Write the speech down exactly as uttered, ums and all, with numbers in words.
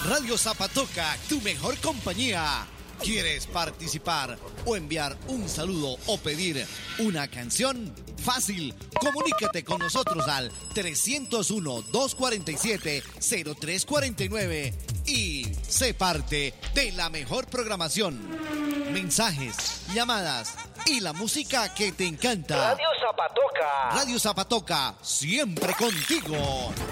Radio Zapatoca, tu mejor compañía. ¿Quieres participar o enviar un saludo o pedir una canción? Fácil, comunícate con nosotros al trescientos uno, doscientos cuarenta y siete, cero tres cuarenta y nueve y sé parte de la mejor programación. Mensajes, llamadas y la música que te encanta. Radio Zapatoca. Radio Zapatoca, siempre contigo.